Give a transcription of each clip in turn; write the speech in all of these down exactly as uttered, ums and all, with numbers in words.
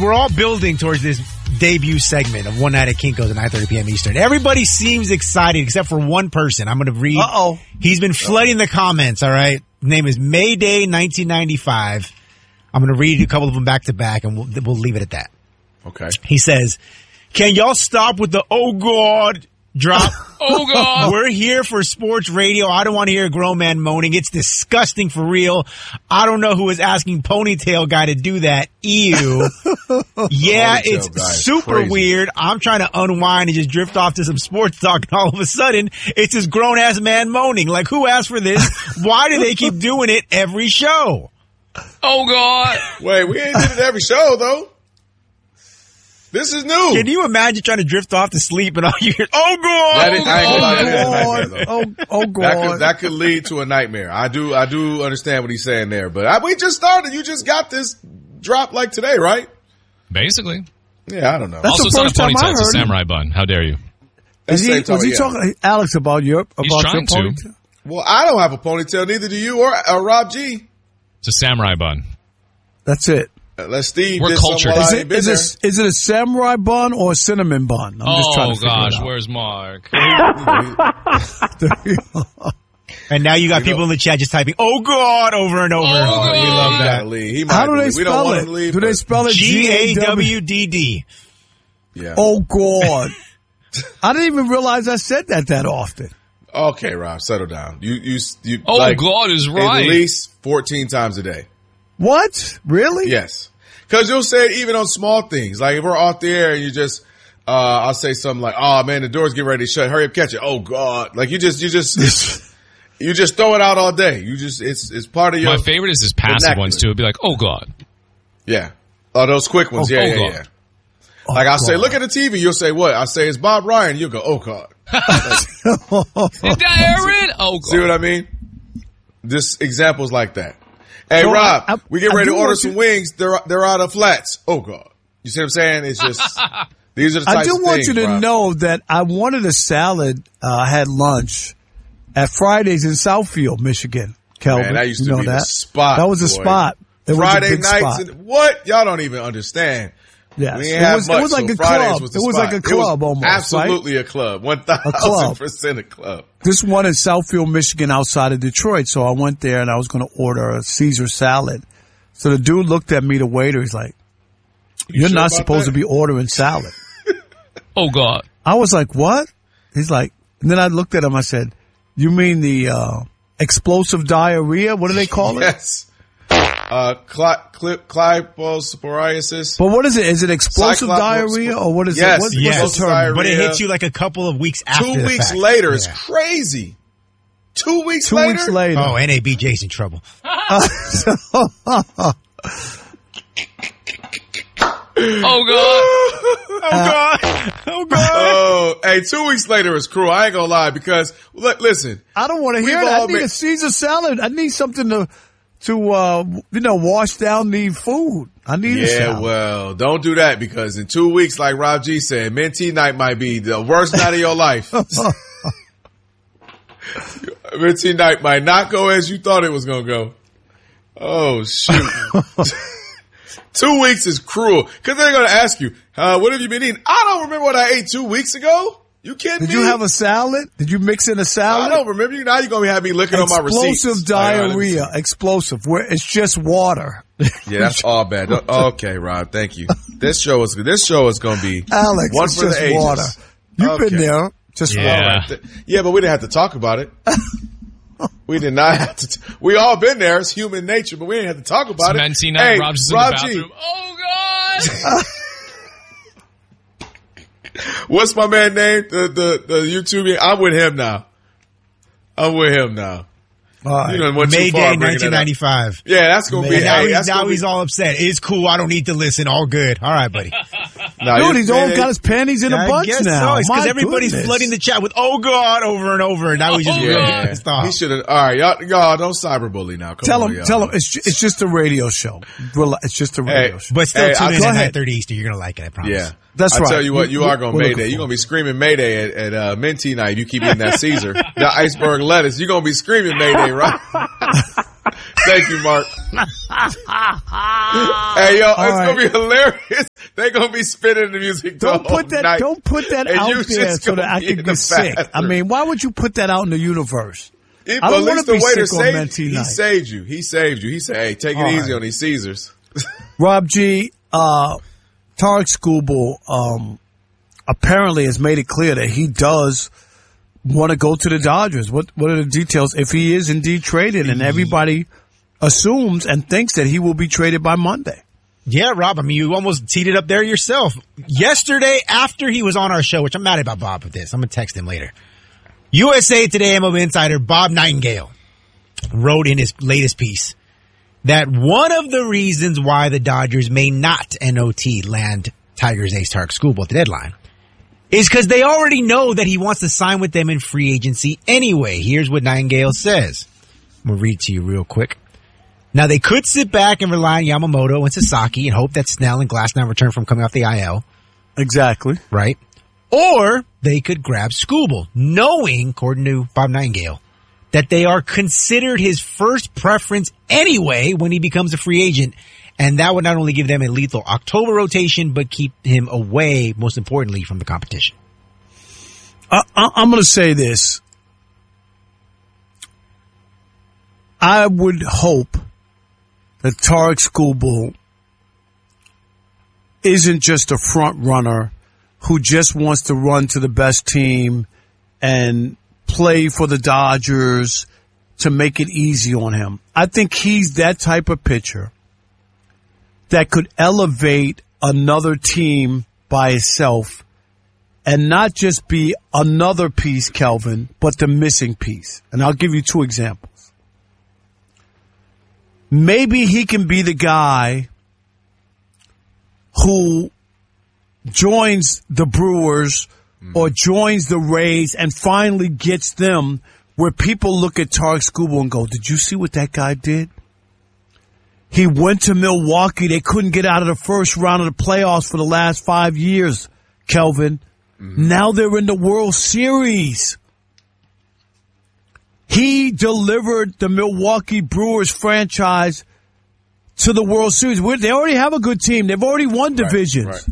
we're all building towards this debut segment of One Night at Kinko's at nine thirty p.m. Eastern. Everybody seems excited except for one person. I'm going to read. Uh-oh. He's been flooding the comments, all right? His name is Mayday nineteen ninety-five. I'm going to read a couple of them back to back, and we'll, we'll leave it at that. Okay. He says, can y'all stop with the, oh, God, drop? Oh, God. We're here for sports radio. I don't want to hear a grown man moaning. It's disgusting for real. I don't know who is asking Ponytail Guy to do that. Ew. Yeah, Ponytail it's Guy is super crazy. weird. I'm trying to unwind and just drift off to some sports talk, and all of a sudden, it's this grown-ass man moaning. Like, who asked for this? Why do they keep doing it every show? Oh, God. Wait, we ain't did it every show, though. This is new. Can you imagine trying to drift off to sleep and all you hear, oh, God! That is, I ain't gonna lie, that is a Oh, nightmare, though. oh, oh, God. That could, that could lead to a nightmare. I do, I do understand what he's saying there, but I, we just started. You just got this drop like today, right? Basically. Yeah, I don't know. That's also, the it's not a first time I ponytail. It's a heard it. samurai bun. How dare you? That's Is the he, same time, was he yeah. talking, Alex, about your, about He's your trying to. ponytail? Well, I don't have a ponytail. Neither do you or uh, Rob G. It's a samurai bun. That's it. Unless Steve We're did something cultured. while Is I it, ain't been is, there. it, is it a samurai bun or a cinnamon bun? I'm just trying Oh, to figure gosh. it out. Where's Mark? And now you got people in the chat just typing, oh, God, over and over. Oh, we God. love He that. gotta leave. He might How do they leave. We don't spell want it? him to leave. Do they but- spell it G A W D D. Yeah. Oh, God. I didn't even realize I said that that often. Okay, Rob, settle down. You, you, you. Oh, like, God is right. At least fourteen times a day. What? Really? Yes. Because you'll say it even on small things. Like if we're off the air and you just, uh, I'll say something like, oh man, the door's getting ready to shut. Hurry up, catch it. Oh God. Like you just, you just, you just throw it out all day. You just, it's, it's part of your. My favorite is his passive vernacular. ones, too. It'd be like, oh, God. Yeah. Oh, those quick ones. Oh, yeah, oh, yeah, God. yeah. Like I'll say, look at the T V. You'll say what? I'll say it's Bob Ryan. You'll go, oh God. Did I hear it? Oh, God. See what I mean? Just examples like that. Hey, So Rob, I- I- we get I ready do to order want some you- wings. They're they're out of flats. Oh God, you see what I'm saying? It's just these are the types I do of want things, you to Rob. know that I wanted a salad. Uh, I had lunch at Fridays in Southfield, Michigan. Kelvin, Man, that used you to know be the that? spot. That was a boy. spot. It Friday was a big nights. spot. And, what? Y'all don't even understand. Yes. We It ain't have was- it much, was like so a Fridays club. Was the It was spot. like a It was club almost, right? Absolutely a club. One thousand club. percent a club. This one in Southfield, Michigan, outside of Detroit. So I went there and I was going to order a Caesar salad. So the dude looked at me, the waiter. He's like, "You're sure not about supposed that? to be ordering salad." Oh, God. I was like, "What?" He's like, and then I looked at him. I said, "You mean the uh, explosive diarrhea? What do they call it?" Yes. Uh, cli- cli- Clyposporiasis. But what is it? Is it explosive Cyclops- diarrhea or what is Yes, it? What, Yes, what's the term? diarrhea. but it hits you like a couple of weeks after Two the weeks fact. later is Yeah. crazy. Two weeks Two later? weeks later. Oh, N A B J's in trouble. Oh, God. Oh, God. Oh, God. Oh, hey, two weeks later is cruel. I ain't gonna lie because, look, listen. I don't want to We've hear it. I all need been- a Caesar salad. I need something to, to uh, you know, wash down the food. I need a Yeah, salad. well, don't do that because in two weeks, like Rob G said, Mentee night might be the worst night of your life. Mentee night might not go as you thought it was gonna go. Oh, shoot. Two weeks is cruel because they're gonna ask you, uh, what have you been eating? I don't remember what I ate two weeks ago. You kidding Did me? you have a salad? Did you mix in a I salad? don't remember. You now you're gonna have me looking on my receipts. Explosive Like, all right, let me see. diarrhea. Explosive. Where it's just water. Yeah, that's all bad. Okay, Rob, thank you. This show is this show is going to be Alex, one it's for just the ages. water. You've Okay. been there. Just Yeah. water. All right. Th- Yeah, but we didn't have to talk about it. We did not have to. T- we all been there. It's human nature, but we didn't have to talk about it. Mentee night. Hey, Rob's just in Rob the G, bathroom. Oh, God. what's my man name? The the the YouTube. I'm with him now. I'm with him now. All right. You know, went too May far Day, bringing nineteen that up. ninety-five. Yeah, that's gonna be. And now Hey, he's, that's now gonna he's be, all upset. It's cool. I don't need to listen. All good. All right, buddy. Nah, Dude, you- he's all man, got his panties in a I bunch guess now. so. It's because My everybody's goodness. flooding the chat with "Oh God" over and over. And now he's just really Yeah, pissed off. he should have. All right, y'all, y'all don't cyberbully now. Come Tell on, him, y'all. tell him, it's, ju- it's just a radio show. Rela- It's just a radio Hey, show. But still, Hey, tune I'll- in Go at ahead. nine thirty Eastern. You're gonna like it. I promise. Yeah. That's I right. tell you what, you We- are going to we're Mayday. looking You're for going to be screaming Mayday at, at uh, Mentee night. You keep eating that Caesar. The iceberg lettuce. You're going to be screaming Mayday, right? Thank you, Mark. Hey, yo, All it's right. gonna be hilarious. They're gonna be spinning the music. Don't the put that. night. Don't put that And you out there just so that gonna I be can in the get sick. I bathroom. mean, why would you put that out in the universe? It, I don't at wanna least the be waiter sick on saved, Mentee he night. saved you. He saved you. He said, "Hey, take it All easy right. on these Caesars." Rob G. Uh, Tarek Skubal um, apparently has made it clear that he does want to go to the Dodgers. What What are the details? If he is indeed traded, and everybody assumes and thinks that he will be traded by Monday. Yeah, Rob, I mean, you almost teed it up there yourself. Yesterday, after he was on our show, which I'm mad about Bob with this. I'm going to text him later. U S A Today M L B insider Bob Nightingale wrote in his latest piece that one of the reasons why the Dodgers may not N O T land Tigers ace Tarek Skubal at the deadline is because they already know that he wants to sign with them in free agency anyway. Here's what Nightingale says. I'm going to read to you real quick. Now, they could sit back and rely on Yamamoto and Sasaki and hope that Snell and Glasnow return from coming off the I L. Exactly. Right? Or they could grab Skubal, knowing, according to Bob Nightingale, that they are considered his first preference anyway when he becomes a free agent. And that would not only give them a lethal October rotation, but keep him away, most importantly, from the competition. I, I, I'm going to say this. I would hope that Tarek Skubal isn't just a front runner who just wants to run to the best team and play for the Dodgers to make it easy on him. I think he's that type of pitcher that could elevate another team by itself and not just be another piece, Kelvin, but the missing piece. And I'll give you two examples. Maybe he can be the guy who joins the Brewers or joins the Rays and finally gets them where people look at Tarek Skubal and go, did you see what that guy did? He went to Milwaukee. They couldn't get out of the first round of the playoffs for the last five years, Kelvin. Mm-hmm. Now they're in the World Series. He delivered the Milwaukee Brewers franchise to the World Series. They already have a good team. They've already won divisions. Right, right.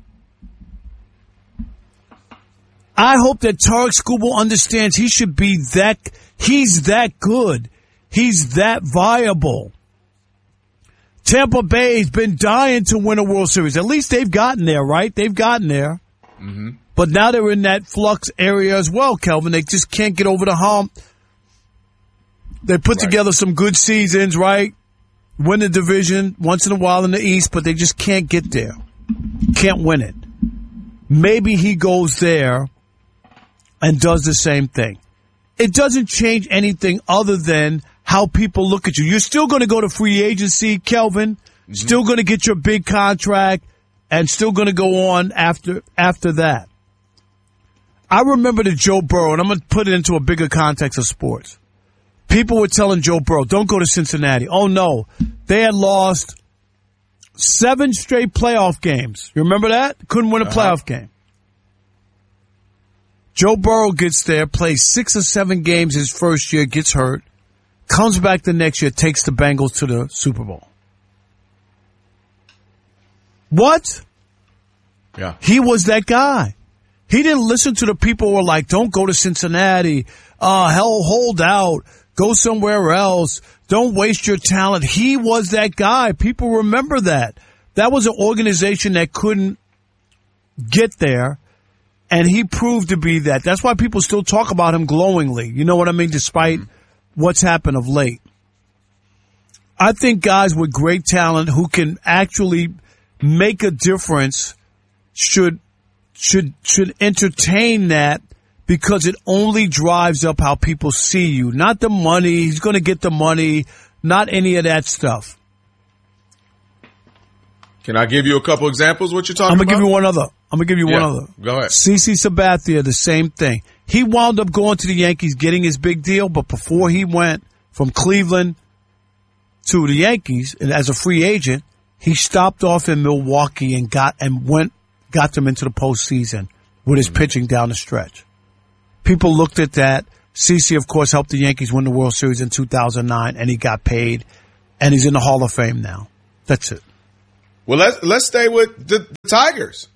I hope that Tarek Skubal understands he should be that, he's that good. He's that viable. Tampa Bay's been dying to win a World Series. At least they've gotten there, right? They've gotten there. Mm-hmm. But now they're in that flux area as well, Kelvin. They just can't get over the hump. They put Right. together some good seasons, right? Win the division once in a while in the East, but they just can't get there. Can't win it. Maybe he goes there and does the same thing. It doesn't change anything other than how people look at you. You're still going to go to free agency, Kelvin. Mm-hmm. Still going to get your big contract and still going to go on after after that. I remember the Joe Burrow, and I'm going to put it into a bigger context of sports. People were telling Joe Burrow, don't go to Cincinnati. Oh, no. They had lost seven straight playoff games. You remember that? Couldn't win a Uh-huh. playoff game. Joe Burrow gets there, plays six or seven games his first year, gets hurt, comes back the next year, takes the Bengals to the Super Bowl. What? Yeah. He was that guy. He didn't listen to the people who were like, don't go to Cincinnati. Uh, hell, hold out. Go somewhere else. Don't waste your talent. He was that guy. People remember that. That was an organization that couldn't get there, and he proved to be that. That's why people still talk about him glowingly. You know what I mean? Despite mm-hmm. what's happened of late. I think guys with great talent who can actually make a difference should should should entertain that, because it only drives up how people see you. Not the money. He's going to get the money. Not any of that stuff. Can I give you a couple examples of what you're talking I'm going to about? give you one other. I'm going to give you Yeah, one other. go ahead. CeCe Sabathia, the same thing. He wound up going to the Yankees, getting his big deal, but before he went from Cleveland to the Yankees and as a free agent, he stopped off in Milwaukee and got and went got them into the postseason with his pitching down the stretch. People looked at that. CeCe, of course, helped the Yankees win the World Series in two thousand nine, and he got paid. and he's in the Hall of Fame now. That's it. Well, let's let's stay with the, the Tigers.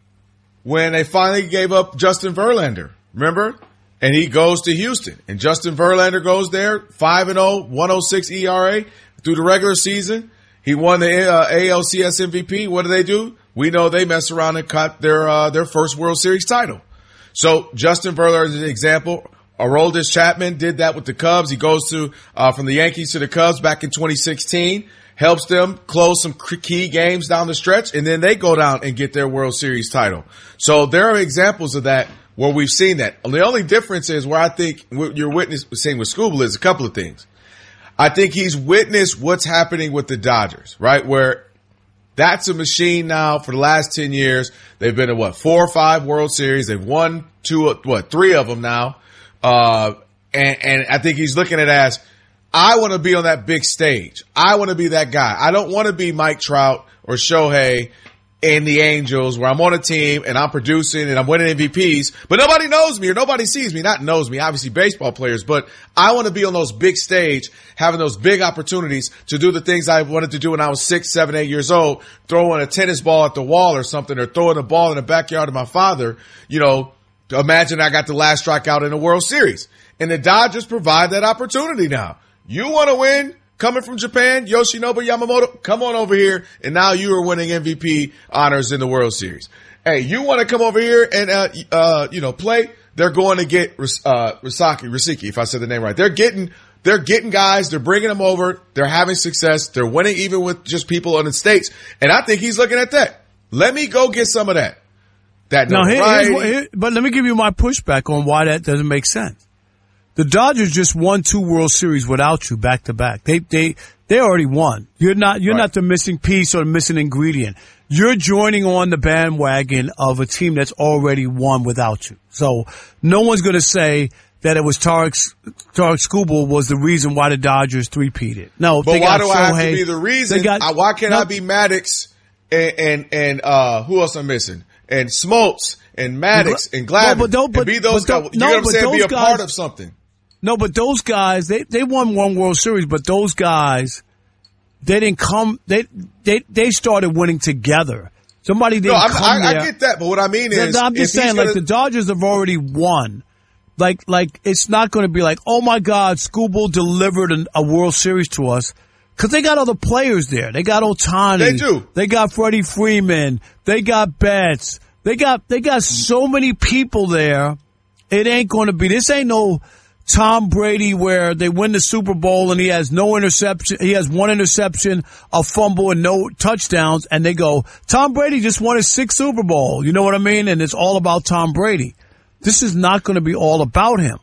When they finally gave up Justin Verlander, remember? And he goes to Houston. And Justin Verlander goes there, five and oh, one oh six E R A through the regular season. He won the uh, A L C S M V P. What do they do? We know they mess around and cut their uh, their first World Series title. So Justin Verlander is an example. Aroldis Chapman did that with the Cubs. He goes to uh, from the Yankees to the Cubs back in twenty sixteen. Helps them close some key games down the stretch, and then they go down and get their World Series title. So there are examples of that where we've seen that. The only difference is where I think what you're witnessing with Skubal is a couple of things. I think he's witnessed what's happening with the Dodgers, right? Where that's a machine now for the last ten years. They've been in what, four or five World Series. They've won two, what, three of them now. Uh, and, and I think he's looking at it as, I want to be on that big stage. I want to be that guy. I don't want to be Mike Trout or Shohei in the Angels where I'm on a team and I'm producing and I'm winning M V Ps, but nobody knows me or nobody sees me. Not knows me, obviously baseball players, but I want to be on those big stage, having those big opportunities to do the things I wanted to do when I was six, seven, eight years old, throwing a tennis ball at the wall or something, or throwing a ball in the backyard of my father. You know, imagine I got the last strikeout in the World Series. And the Dodgers provide that opportunity now. You want to win? Coming from Japan, Yoshinobu Yamamoto, come on over here, and now you are winning M V P honors in the World Series. Hey, you want to come over here and, uh, uh, you know, play? They're going to get, uh, Risaki, Risiki, if I said the name right. They're getting, they're getting guys, they're bringing them over, they're having success, they're winning even with just people in the States. And I think he's looking at that. Let me go get some of that. That now, notoriety. Here, here, but let me give you my pushback on why that doesn't make sense. The Dodgers just won two World Series without you back to back. They they they already won. You're not you're right. not the missing piece or the missing ingredient. You're joining on the bandwagon of a team that's already won without you. So no one's going to say that it was Tarek Tarek Skubal was the reason why the Dodgers three-peated. No, but they why got do Shohei, I have to be the reason? Got, I, why can't no, I be Maddox and and and uh who else I'm missing? And Smoltz and Maddox and Glavine no, but don't, but, and be those but guys. You no, know what I'm saying? Be a guys, part of something. No, but those guys, they, they won one World Series, but those guys, they didn't come, they, they, they started winning together. Somebody didn't no, I'm, come I, there. I get that, but what I mean is, I'm just saying, gonna, like, the Dodgers have already won. Like, like, it's not going to be like, oh my God, Skubal delivered an, a World Series to us. Cause they got other players there. They got Ohtani. They do. They got Freddie Freeman. They got Betts. They got, they got so many people there. It ain't going to be, this ain't no Tom Brady where they win the Super Bowl and he has no interception. He has one interception, a fumble, and no touchdowns. And they go, Tom Brady just won his sixth Super Bowl. You know what I mean? And it's all about Tom Brady. This is not going to be all about him.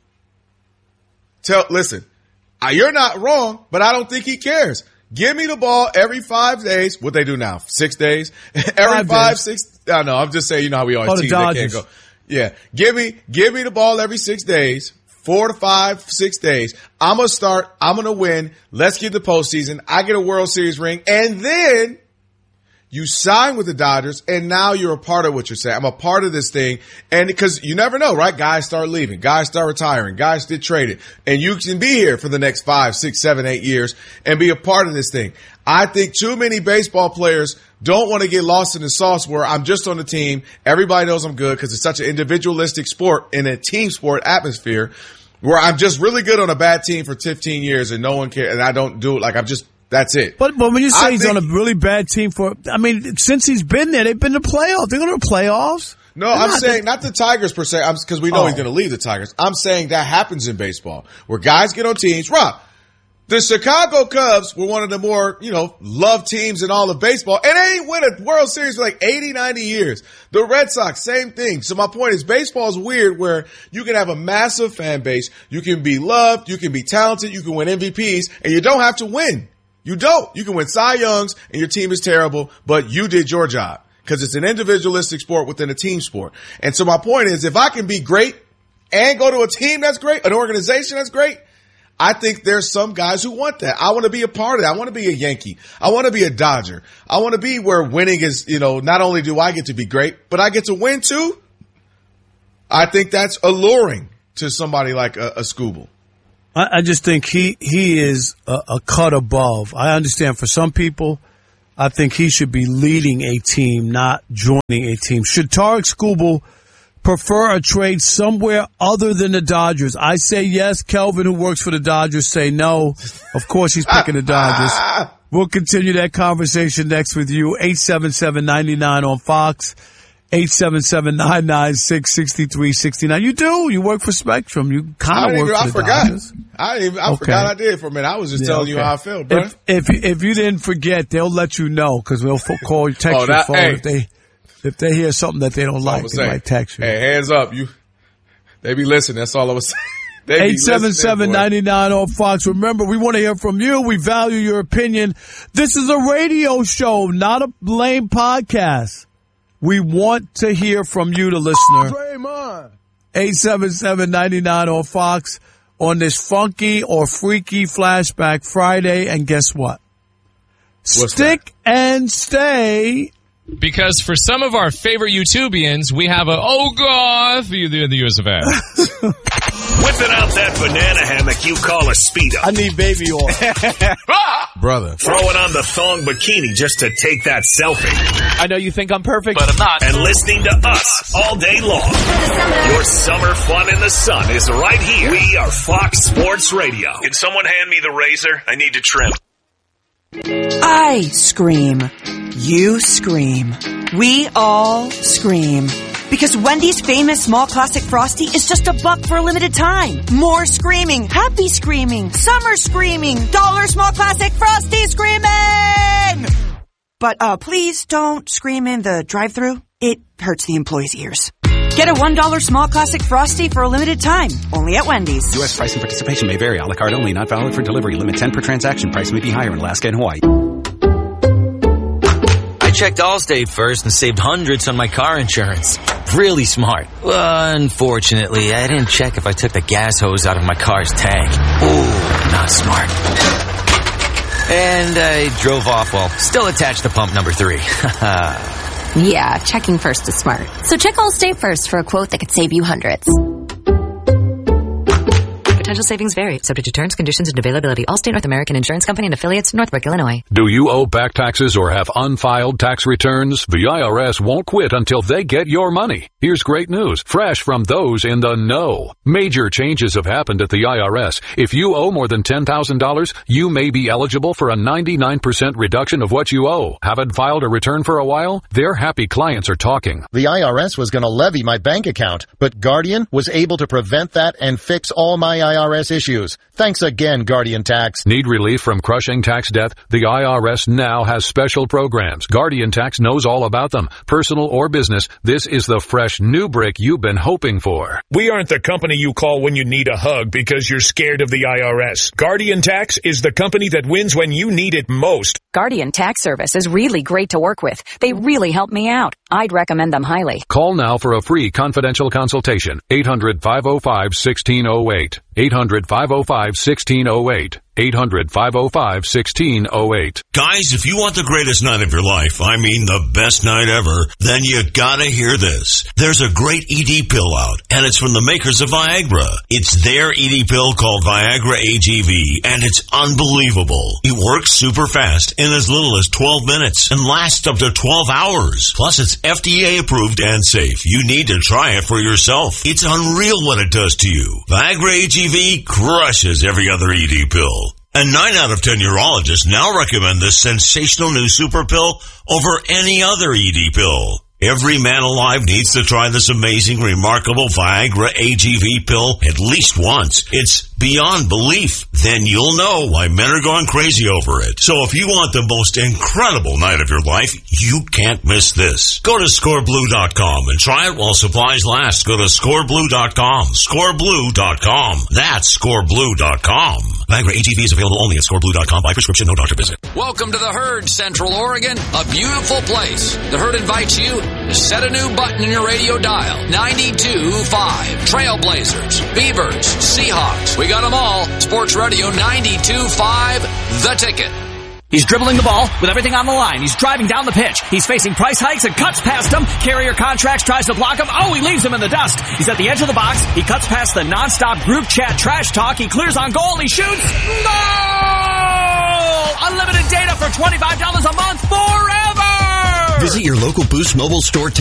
Tell, listen, you're not wrong, but I don't think he cares. Give me the ball every five days. What they do now? Six days? every five, five six. I know. I'm just saying, you know how we always oh, the tease they can't go. Yeah. Give me, give me the ball every six days. Four to five, six days. I'm going to start. I'm going to win. Let's get the postseason. I get a World Series ring. And then you sign with the Dodgers, and now you're a part of what you're saying. I'm a part of this thing. And because you never know, right? Guys start leaving. Guys start retiring. Guys get traded. And you can be here for the next five, six, seven, eight years and be a part of this thing. I think too many baseball players don't want to get lost in the sauce where I'm just on the team. Everybody knows I'm good because it's such an individualistic sport in a team sport atmosphere where I'm just really good on a bad team for fifteen years and no one cares. And I don't do it like I'm just, that's it. But, but when you say I he's think, on a really bad team for, I mean, since he's been there, they've been to playoffs. They're going to playoffs. No, They're I'm not, saying not the Tigers per se, because we know oh. he's going to leave the Tigers. I'm saying that happens in baseball where guys get on teams. Rob, the Chicago Cubs were one of the more, you know, loved teams in all of baseball, and they ain't win a World Series for like eighty, ninety years. The Red Sox, same thing. So my point is baseball is weird where you can have a massive fan base, you can be loved, you can be talented, you can win M V Ps, and you don't have to win. You don't. You can win Cy Youngs, and your team is terrible, but you did your job because it's an individualistic sport within a team sport. And so my point is if I can be great and go to a team that's great, an organization that's great, I think there's some guys who want that. I want to be a part of that. I want to be a Yankee. I want to be a Dodger. I want to be where winning is, you know, not only do I get to be great, but I get to win too. I think that's alluring to somebody like a, a Skubal. I, I just think he he is a, a cut above. I understand for some people, I think he should be leading a team, not joining a team. Should Tarek Skubal prefer a trade somewhere other than the Dodgers? I say yes. Kelvin, who works for the Dodgers, say no. Of course he's picking the Dodgers. We'll continue that conversation next with you. eight seven seven, nine nine on Fox. eight seven seven, nine nine six, six three six nine. You do. You work for Spectrum. You kind of work for I the forgot. Dodgers. I didn't even, I Okay. forgot I did for a minute. I was just Yeah, telling okay. you how I felt, bro. If, if, if you if you didn't forget, they'll let you know because they'll f- call you, text Oh, your that- phone hey. if they if they hear something that they don't That's all like. I was They saying. might text you. Hey, hands up. You, they be listening. That's all I was saying. They be eight seven seven, listening, nine nine on Fox. Remember, we want to hear from you. We value your opinion. This is a radio show, not a lame podcast. We want to hear from you, the listener. eight seven seven, nine nine on Fox on this funky or freaky flashback Friday. And guess what? What's Stick and stay. Because for some of our favorite YouTubians, we have a oh god for you in the U S of A. Whipping out that banana hammock you call a speedo. I need baby oil. brother. Throwing on the thong bikini just to take that selfie. I know you think I'm perfect, But I'm not. And listening to us all day long. Your summer fun in the sun is right here. We are Fox Sports Radio. Can someone hand me the razor? I need to trim. I scream. You scream. We all scream. Because Wendy's famous small classic Frosty is just a buck for a limited time. More screaming. Happy screaming. Summer screaming. Dollar small classic Frosty screaming! But uh, please don't scream in the drive-thru. It hurts the employees' ears. Get a one dollar small classic Frosty for a limited time. Only at Wendy's. U S price and participation may vary. A la carte only. Not valid for delivery. Limit ten per transaction. Price may be higher in Alaska and Hawaii. I checked Allstate first and saved hundreds on my car insurance. Really smart. Well, unfortunately, I didn't check if I took the gas hose out of my car's tank. Ooh, not smart. And I drove off while still attached to pump number three. Yeah, checking first is smart. So check Allstate first for a quote that could save you hundreds. Potential savings vary, subject to terms, conditions, and availability. Allstate North American Insurance Company and affiliates, Northbrook, Illinois. Do you owe back taxes or have unfiled tax returns? The I R S won't quit until they get your money. Here's great news, fresh from those in the know. Major changes have happened at the I R S. If you owe more than ten thousand dollars, you may be eligible for a ninety-nine percent reduction of what you owe. Haven't filed a return for a while? Their happy clients are talking. The I R S was going to levy my bank account, but Guardian was able to prevent that and fix all my I R S issues. Thanks again, Guardian Tax. Need relief from crushing tax debt? The I R S now has special programs. Guardian Tax knows all about them. Personal or business, this is the fresh new brick you've been hoping for. We aren't the company you call when you need a hug because you're scared of the I R S. Guardian Tax is the company that wins when you need it most. Guardian Tax Service is really great to work with. They really help me out. I'd recommend them highly. Call now for a free confidential consultation. eight hundred, five oh five, one six oh eight. eight hundred, five oh five, one six oh eight. eight hundred, five oh five, one six oh eight. Guys, if you want the greatest night of your life, I mean the best night ever, then you gotta hear this. There's a great E D pill out, and it's from the makers of Viagra. It's their E D pill called Viagra A G V, and it's unbelievable. It works super fast in as little as twelve minutes and lasts up to twelve hours. Plus, it's F D A approved and safe. You need to try it for yourself. It's unreal what it does to you. Viagra A G V crushes every other E D pill. And nine out of ten urologists now recommend this sensational new super pill over any other E D pill. Every man alive needs to try this amazing, remarkable Viagra A G V pill at least once. It's beyond belief. Then you'll know why men are going crazy over it. So if you want the most incredible night of your life, you can't miss this. Go to score blue dot com and try it while supplies last. Go to score blue dot com. score blue dot com. That's score blue dot com. Viagra A G V is available only at score blue dot com by prescription, no doctor visit. Welcome to the Herd, Central Oregon, a beautiful place. The Herd invites you to set a new button in your radio dial. ninety-two point five. Trailblazers, Beavers, Seahawks. We got them all. Sports Radio ninety-two point five, The Ticket. He's dribbling the ball with everything on the line. He's driving down the pitch. He's facing price hikes and cuts past him. Carrier Contracts tries to block him. Oh, he leaves him in the dust. He's at the edge of the box. He cuts past the nonstop group chat trash talk. He clears on goal. He shoots. Goal! Unlimited data for twenty-five dollars a month forever! Visit your local Boost Mobile store today.